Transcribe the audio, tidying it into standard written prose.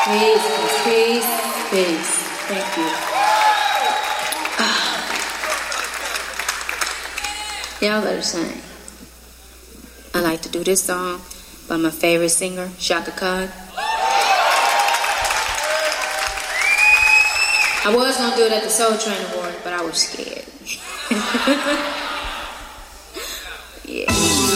Peace, peace, peace. Thank you. Y'all better sing. I like to do this song by my favorite singer, Shaka Khan. I was gonna do it at the Soul Train Award, but I was scared. Yeah.